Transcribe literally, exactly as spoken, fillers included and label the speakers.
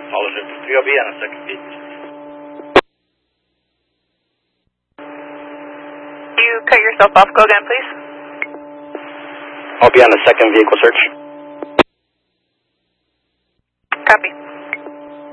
Speaker 1: Apologies. You'll be on a second vehicle.
Speaker 2: You cut yourself off. Go again, please.
Speaker 1: I'll be on the second vehicle search.
Speaker 2: Copy.